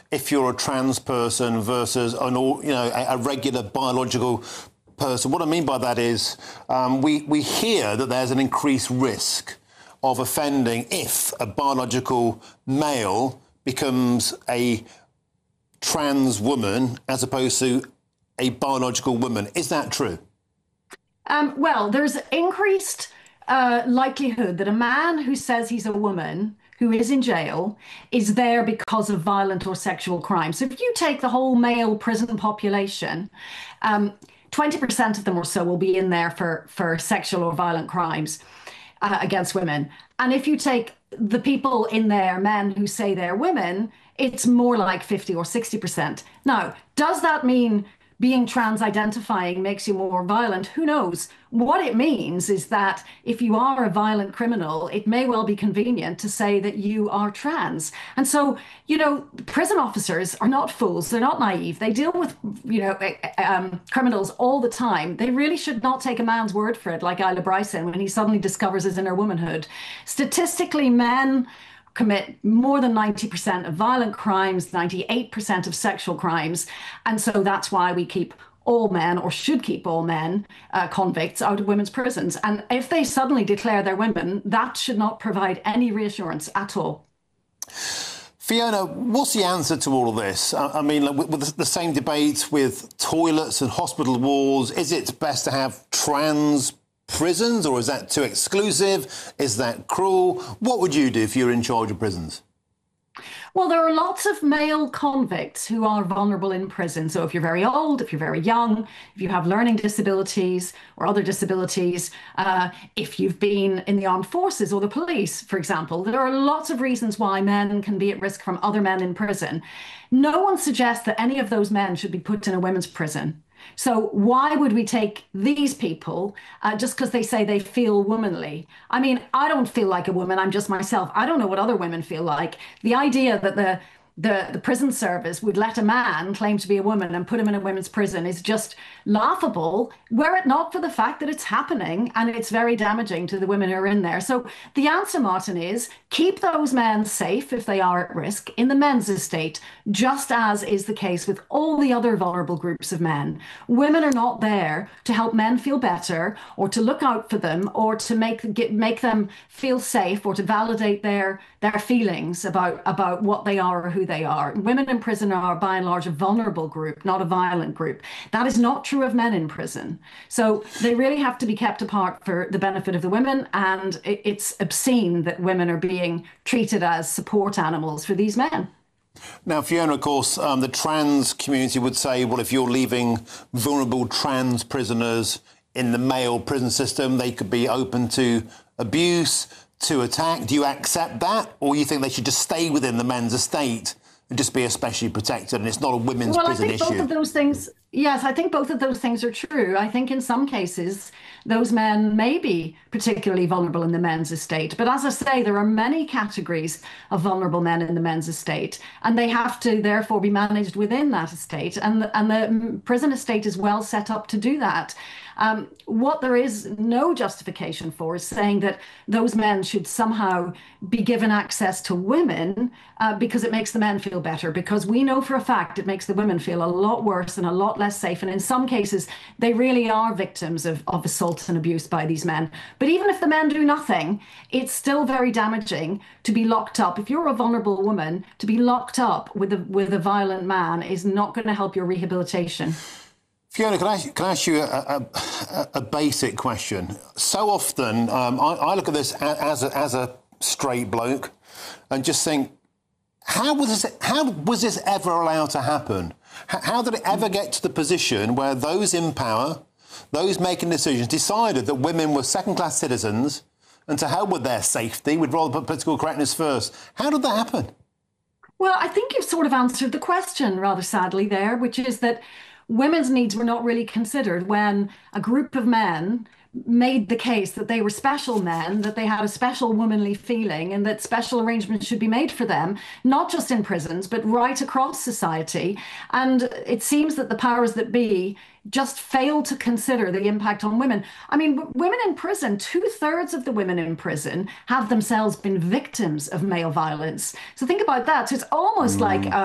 if you're a trans person versus a regular biological person. What I mean by that is we hear that there's an increased risk of offending if a biological male becomes a trans woman as opposed to a biological woman. Is that true? Well, there's increased likelihood that a man who says he's a woman who is in jail is there because of violent or sexual crime. So if you take the whole male prison population, 20% of them or so will be in there for sexual or violent crimes against women. And if you take the people in there, men who say they're women, it's more like 50 or 60%. Now, does that mean being trans-identifying makes you more violent? Who knows? What it means is that if you are a violent criminal, it may well be convenient to say that you are trans. And so, prison officers are not fools. They're not naive. They deal with, criminals all the time. They really should not take a man's word for it, like Isla Bryson, when he suddenly discovers his inner womanhood. Statistically, men commit more than 90% of violent crimes, 98% of sexual crimes. And so that's why we keep all men, or should keep all men, convicts out of women's prisons. And if they suddenly declare they're women, that should not provide any reassurance at all. Fiona, what's the answer to all of this? I mean, with the same debate with toilets and hospital walls, is it best to have trans prisons, or is that too exclusive? Is that cruel? What would you do if you're in charge of prisons? Well, there are lots of male convicts who are vulnerable in prison. So if you're very old, if you're very young, if you have learning disabilities or other disabilities, if you've been in the armed forces or the police, for example, there are lots of reasons why men can be at risk from other men in prison. No one suggests that any of those men should be put in a women's prison. So why would we take these people just because they say they feel womanly? I mean, I don't feel like a woman. I'm just myself. I don't know what other women feel like. The idea that the prison service would let a man claim to be a woman and put him in a women's prison is just laughable, were it not for the fact that it's happening and it's very damaging to the women who are in there. So the answer, Martin, is keep those men safe if they are at risk in the men's estate, just as is the case with all the other vulnerable groups of men. Women are not there to help men feel better or to look out for them or to make them feel safe or to validate their feelings about what they are or who they are. Women in prison are by and large a vulnerable group, not a violent group. That is not true of men in prison. So they really have to be kept apart for the benefit of the women, and it's obscene that women are being treated as support animals for these men. Now, Fiona, of course, the trans community would say, well, if you're leaving vulnerable trans prisoners in the male prison system, they could be open to abuse, to attack. Do you accept that? Or you think they should just stay within the men's estate and just be especially protected and it's not a women's prison issue? Well, I think both of those things, yes, I think both of those things are true. I think in some cases, those men may be particularly vulnerable in the men's estate. But as I say, there are many categories of vulnerable men in the men's estate, and they have to therefore be managed within that estate. And the prison estate is well set up to do that. What there is no justification for is saying that those men should somehow be given access to women because it makes the men feel better, because we know for a fact it makes the women feel a lot worse and a lot less safe. And in some cases, they really are victims of assault and abuse by these men. But even if the men do nothing, it's still very damaging to be locked up. If you're a vulnerable woman, to be locked up with a violent man is not going to help your rehabilitation. Fiona, can I ask you a basic question? So often, I look at this as a straight bloke and just think, how was this ever allowed to happen? How did it ever get to the position where those in power, those making decisions, decided that women were second-class citizens and to hell with their safety, we'd rather put political correctness first? How did that happen? Well, I think you've sort of answered the question rather sadly there, which is that women's needs were not really considered when a group of men made the case that they were special men, that they had a special womanly feeling, and that special arrangements should be made for them, not just in prisons, but right across society. And it seems that the powers that be just failed to consider the impact on women. I mean, women in prison, 2/3 of the women in prison have themselves been victims of male violence. So think about that. So it's almost like